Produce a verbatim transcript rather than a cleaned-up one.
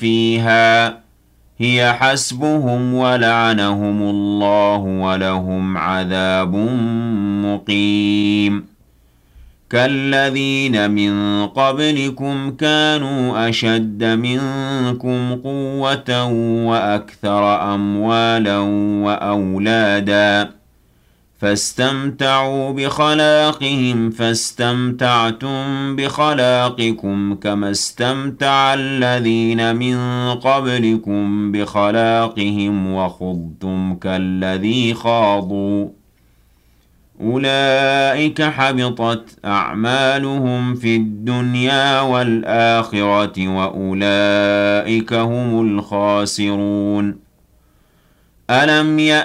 فيها هي حسبهم ولعنهم الله ولهم عذاب مقيم كالذين من قبلكم كانوا أشد منكم قوة وأكثر أموالا وأولادا فاستمتعوا بخلاقهم فاستمتعتم بخلاقكم كما استمتع الذين من قبلكم بخلاقهم وخضتم كالذي خاضوا أولئك حبطت أعمالهم في الدنيا والآخرة وأولئك هم الخاسرون ألم يأ